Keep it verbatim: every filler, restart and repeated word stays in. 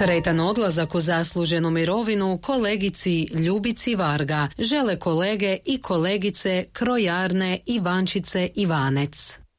Sretan odlazak u zasluženu mirovinu kolegici Ljubici Varga žele kolege i kolegice Krojarne Ivančice Ivanec.